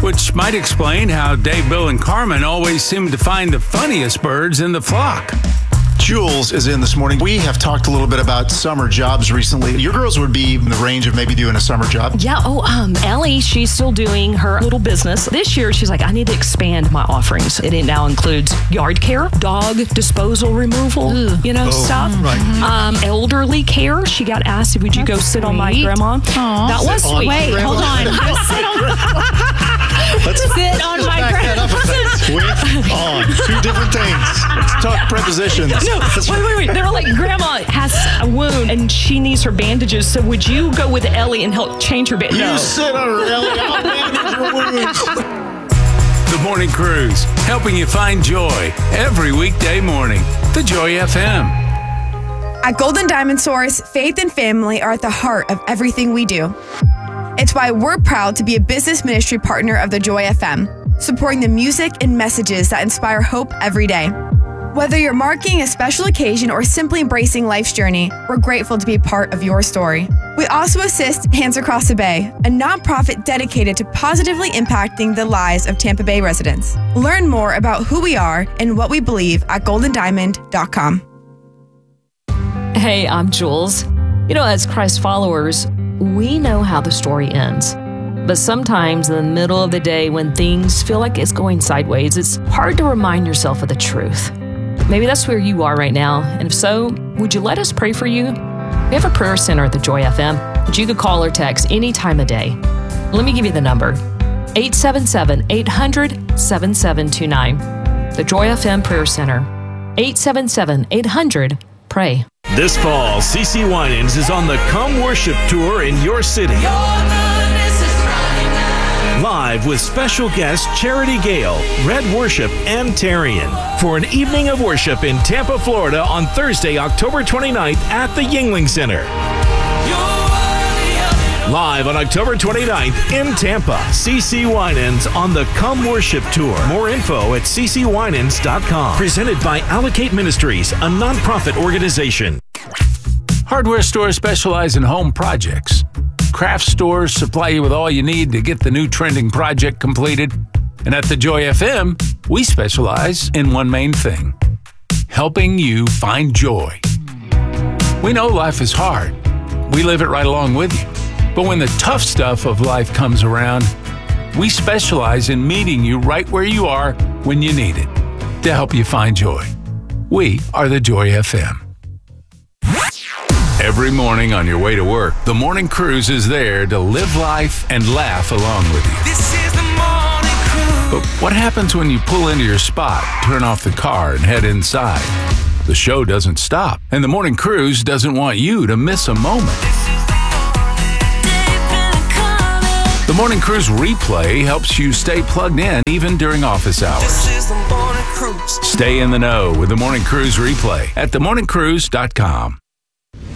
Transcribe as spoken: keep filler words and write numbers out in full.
which might explain how Dave, Bill, and Carmen always seem to find the funniest birds in the flock. Jules is in this morning. We have talked a little bit about summer jobs recently. Your girls would be in the range of maybe doing a summer job. Yeah. Oh, um, Ellie, she's still doing her little business. This year, she's like, I need to expand my offerings. It now includes yard care, dog disposal removal, Ugh. you know, oh, stuff. Right. Um, elderly care. She got asked, would you That's go sit sweet. on my grandma? Aww. That was sweet. Wait, grandma. hold on. Go sit on, Let's sit on my back that up a bit. With, on. Two different things. Let's talk prepositions. No, wait, wait, wait. They were like, Grandma has a wound and she needs her bandages, so would you go with Ellie and help change her bandage? You No. sit on her, Ellie. I'll bandage your wounds. The Morning Cruise, helping you find joy every weekday morning. The Joy F M. At Golden Diamond Source, faith and family are at the heart of everything we do. It's why we're proud to be a business ministry partner of the Joy F M, supporting the music and messages that inspire hope every day. Whether you're marking a special occasion or simply embracing life's journey, we're grateful to be part of your story. We also assist Hands Across the Bay, a nonprofit dedicated to positively impacting the lives of Tampa Bay residents. Learn more about who we are and what we believe at golden diamond dot com. Hey, I'm Jules. You know, as Christ followers, we know how the story ends. But sometimes in the middle of the day when things feel like it's going sideways, it's hard to remind yourself of the truth. Maybe that's where you are right now. And if so, would you let us pray for you? We have a prayer center at the Joy F M that you could call or text any time of day. Let me give you the number, eight seven seven, eight hundred, seven seven two nine. The Joy F M Prayer Center, eight seven seven, eight hundred, pray. This fall, C C Winans is on the Come Worship Tour in your city. Live with special guests Charity Gale, Red Worship, and Tarian for an evening of worship in Tampa, Florida on Thursday, October twenty-ninth at the Yuengling Center. Live on October twenty-ninth in Tampa, C C Winans on the Come Worship Tour. More info at c c winans dot com. Presented by Allocate Ministries, a nonprofit organization. Hardware stores specialize in home projects. Craft stores supply you with all you need to get the new trending project completed. And at the Joy F M, we specialize in one main thing: helping you find joy. We know life is hard. We live it right along with you. But when the tough stuff of life comes around, we specialize in meeting you right where you are when you need it to help you find joy. We are the Joy F M. Every morning on your way to work, the Morning Cruise is there to live life and laugh along with you. This is the Morning Cruise. But what happens when you pull into your spot, turn off the car, and head inside? The show doesn't stop, and the Morning Cruise doesn't want you to miss a moment. The Morning Cruise replay helps you stay plugged in even during office hours. This is the Morning Cruise. Stay in the know with the Morning Cruise replay at the morning cruise dot com.